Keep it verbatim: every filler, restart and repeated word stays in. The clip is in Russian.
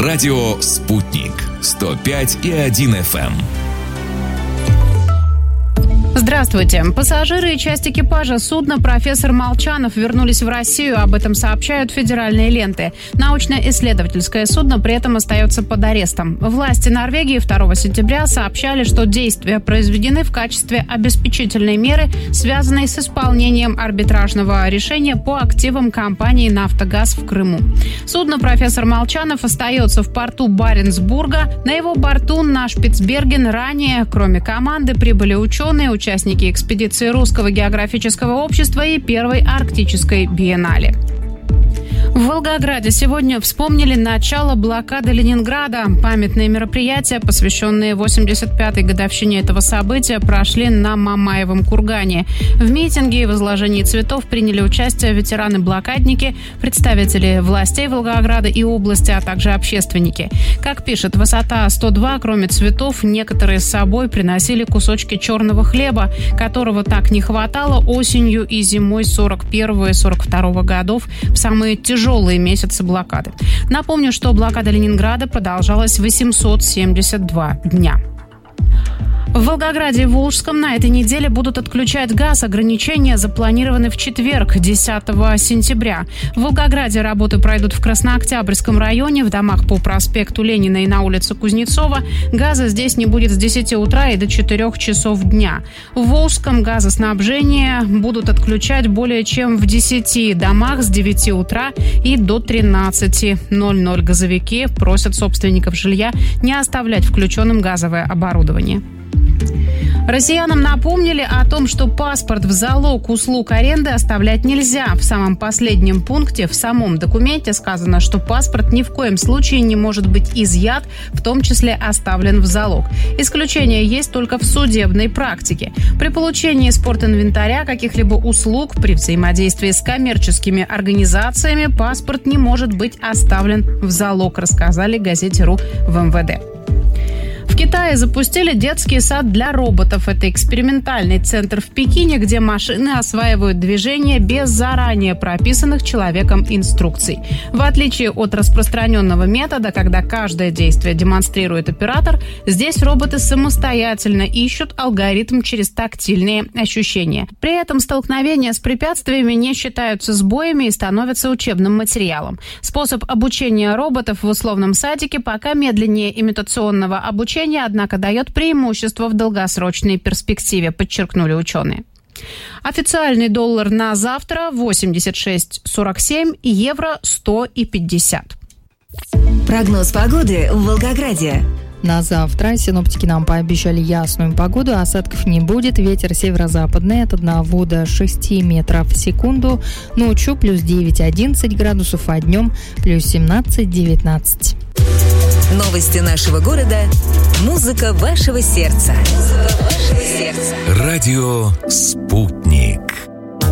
Радио «Спутник». сто пять и один эф эм. Здравствуйте. Пассажиры и часть экипажа судна «Профессор Молчанов» вернулись в Россию. Об этом сообщают федеральные ленты. Научно-исследовательское судно при этом остается под арестом. Власти Норвегии второго сентября сообщали, что действия произведены в качестве обеспечительной меры, связанной с исполнением арбитражного решения по активам компании «Нафтогаз» в Крыму. Судно «Профессор Молчанов» остается в порту Баренцбурга. На его борту на Шпицберген ранее, кроме команды, прибыли ученые, участники экспедиции Русского географического общества и первой арктической биеннале. В Волгограде сегодня вспомнили начало блокады Ленинграда. Памятные мероприятия, посвященные восемьдесят пятой годовщине этого события, прошли на Мамаевом кургане. В митинге и возложении цветов приняли участие ветераны-блокадники, представители властей Волгограда и области, а также общественники. Как пишет «Высота сто два», кроме цветов, некоторые с собой приносили кусочки черного хлеба, которого так не хватало осенью и зимой сорок первого и сорок второго годов в самые тяжелые тяжелые месяцы блокады. Напомню, что блокада Ленинграда продолжалась восемьсот семьдесят два дня. В Волгограде и Волжском на этой неделе будут отключать газ. Ограничения запланированы в четверг, десятого сентября. В Волгограде работы пройдут в Краснооктябрьском районе, в домах по проспекту Ленина и на улице Кузнецова. Газа здесь не будет с десяти утра и до четырёх часов дня. В Волжском газоснабжение будут отключать более чем в десяти домах с девяти утра и до тринадцати ноль-ноль. Газовики просят собственников жилья не оставлять включенным газовое оборудование. Россиянам напомнили о том, что паспорт в залог услуг аренды оставлять нельзя. В самом последнем пункте в самом документе сказано, что паспорт ни в коем случае не может быть изъят, в том числе оставлен в залог. Исключение есть только в судебной практике. При получении спортинвентаря, каких-либо услуг, при взаимодействии с коммерческими организациями паспорт не может быть оставлен в залог, рассказали газете «Ру» в эм вэ дэ. В Китае запустили детский сад для роботов. Это экспериментальный центр в Пекине, где машины осваивают движение без заранее прописанных человеком инструкций. В отличие от распространенного метода, когда каждое действие демонстрирует оператор, здесь роботы самостоятельно ищут алгоритм через тактильные ощущения. При этом столкновения с препятствиями не считаются сбоями и становятся учебным материалом. Способ обучения роботов в условном садике пока медленнее имитационного обучения, однако дает преимущество в долгосрочной перспективе, подчеркнули ученые. Официальный доллар на завтра восемьдесят шесть сорок семь, евро сто пятьдесят. Прогноз погоды в Волгограде. На завтра синоптики нам пообещали ясную погоду, осадков не будет, ветер северо-западный от одного до шести метров в секунду, ночью плюс девять-одиннадцать градусов, а днем плюс семнадцать-девятнадцать. Новости нашего города. Музыка вашего сердца. Музыка вашего сердца. Радио «Спутник».